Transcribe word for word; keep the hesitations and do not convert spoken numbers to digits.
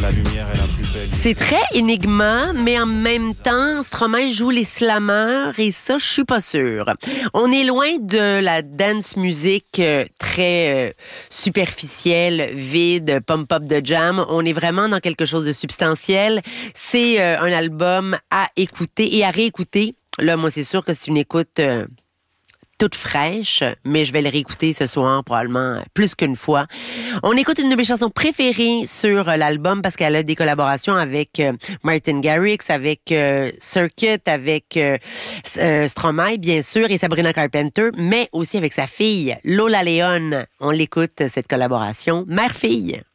La lumière est la plus belle. C'est très Enigma, mais en même temps, Stromae joue les slammers et ça, je suis pas sûre. On est loin de la dance music euh, très euh, superficielle, vide, pump-up de jam. On est vraiment dans quelque chose de substantiel. C'est euh, un album à écouter et à réécouter. Là, moi, c'est sûr que c'est une écoute... Euh, toute fraîche, mais je vais le réécouter ce soir probablement plus qu'une fois. On écoute une de mes chansons préférées sur l'album parce qu'elle a des collaborations avec euh, Martin Garrix, avec euh, Circuit, avec euh, euh, Stromae bien sûr et Sabrina Carpenter, mais aussi avec sa fille Lola Leon. On l'écoute cette collaboration, mère-fille.